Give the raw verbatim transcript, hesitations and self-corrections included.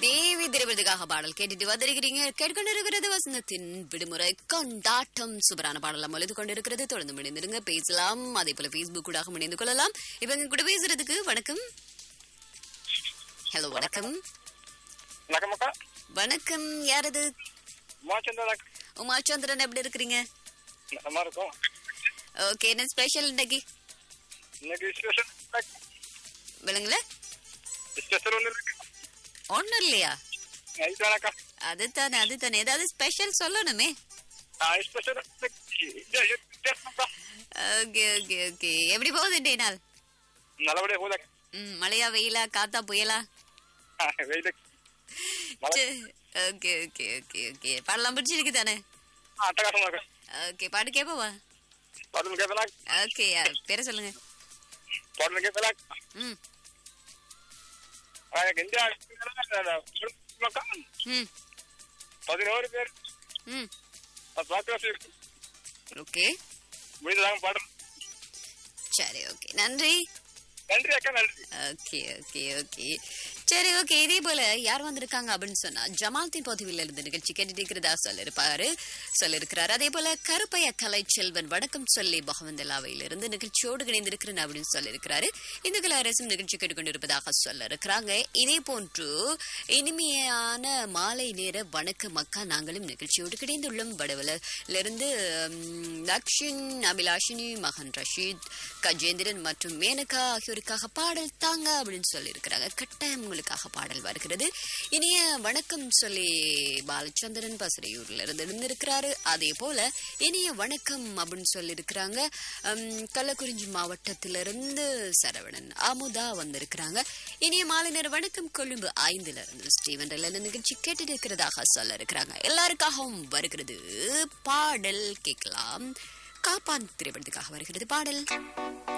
தேவி திரைவதுக்காக பாடல் கேட்டுட்டு வந்திருக்கிறீங்க. கேட்கொண்டிருக்கிறது வசந்தத்தின் விடுமுறை கொண்டாட்டம். சூப்பரான பாடலாம் எழுது கொண்டிருக்கிறது. தொடர்ந்து முடிந்திருங்க, பேசலாம். அதே போல பேஸ்புக் கூட முடிந்து கொள்ளலாம். இப்ப எங்க கூட பேசுறதுக்கு வணக்கம். ஹலோ, வணக்கம். வணக்கம், யாரது? உமாச்சந்திரன், எப்படி இருக்கிறீங்க? ஓகே, என்ன ஸ்பெஷல் இன்னைக்கு? விளங்கல, ஒண்ணும் இல்லையா? அதுதானே அதுதானே ஏதாவது ஸ்பெஷல் சொல்லணுமே. ஓகே ஓகே ஓகே எப்படி போகுது இன்றைய நாள்? நல்லபடியா போகுது. ம், மழையா வெயிலா காத்தா புயலா? ஓகே ஓகே ஓகே ஓகே பாடலாம் பிடிச்சிருக்கு தானே? அட்டகாசமா இருக்கு. ஓகே, பாட்டு கேப்பவா? பாடல் கேட்கலாம். ஓகே, பேரை சொல்லுங்க. பாடல் கேட்கலாம். ம் ம் பதினோரு பேர் ம் பாட்டு ஓகே முடிந்ததாக பாடுறோம். சரி, ஓகே, நன்றி. நன்றி அக்கா, நன்றி. ஓகே ஓகே ஓகே சரி, ஓகே. இதே போல யார் வந்திருக்காங்க அப்படின்னு சொன்னா ஜமால்தீன் பதிவில் இருந்து நிகழ்ச்சி கேட்டுட்டு இருக்கிறதா சொல்லிருப்பாரு சொல்லிருக்கிறாரு. அதே போல கருப்பைய கலைச்செல்வன் வணக்கம் சொல்லி பகவந்தலாவையில இருந்து நிகழ்ச்சியோடு இணைந்திருக்கிறேன் அப்படின்னு சொல்லிருக்கிறாரு. இந்த கலாரசும் நிகழ்ச்சி கேட்டுக்கொண்டிருப்பதாக சொல்ல இருக்கிறாங்க. இதே போன்று இனிமையான மாலை நேர வணக்கம் அக்கா, நாங்களும் நிகழ்ச்சியோடு கிடைந்துள்ளோம். வடவல இருந்து லக்ஷன், அபிலாஷினி, மகன் ரஷீத், கஜேந்திரன் மற்றும் மேனகா ஆகியோருக்காக பாடல் தாங்க அப்படின்னு சொல்லி இருக்கிறாங்க. கட்டாயம் உங்களுக்காக பாடல் வருகிறது. இனிய வணக்கம் சொல்லி பாலச்சந்திரன் பசரையூர்ல இருந்து இருந்திருக்கிறாரு. அதே போல இனிய வணக்கம் அப்படின்னு சொல்லி இருக்கிறாங்க. கள்ளக்குறிஞ்சி மாவட்டத்திலிருந்து சரவணன் அமுதா வந்திருக்கிறாங்க. இனிய மாலை நேர வணக்கம் கொழும்பு ஐந்துல இருந்து ஸ்டீவன் நிகழ்ச்சி கேட்டு இருக்கிறதாக சொல்ல இருக்கிறாங்க. எல்லாருக்காகவும் வருகிறது பாடல், கேட்கலாம். காப்பான் திரைப்படத்துக்காக வருகிறது பாடல்.